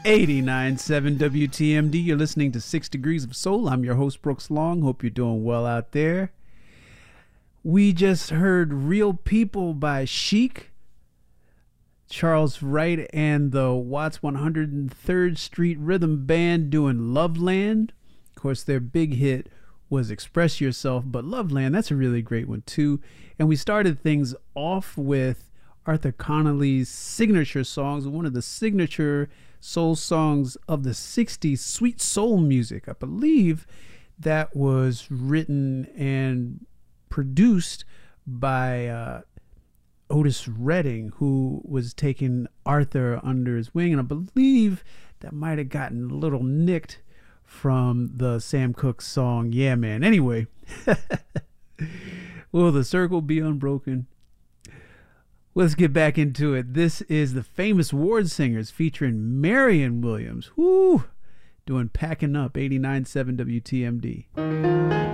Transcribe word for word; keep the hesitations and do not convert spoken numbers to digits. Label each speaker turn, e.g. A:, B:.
A: eighty-nine point seven W T M D. You're listening to Six Degrees of Soul. I'm your host, Brooks Long. Hope you're doing well out there. We just heard Real People by Chic, Charles Wright, and the Watts one hundred third Street Rhythm Band doing Loveland. Of course, their big hit was Express Yourself, but Loveland, that's a really great one too. And we started things off with Arthur Conley's signature songs, one of the signature soul songs of the sixties, Sweet Soul Music. I believe that was written and produced by uh, Otis Redding, who was taking Arthur under his wing, and I believe that might have gotten a little nicked from the Sam Cooke song Yeah Man. Anyway, will the circle be unbroken? Let's get back into it. This is the Famous Ward Singers featuring Marion Williams. Woo! Doing Packing Up, eighty-nine point seven W T M D.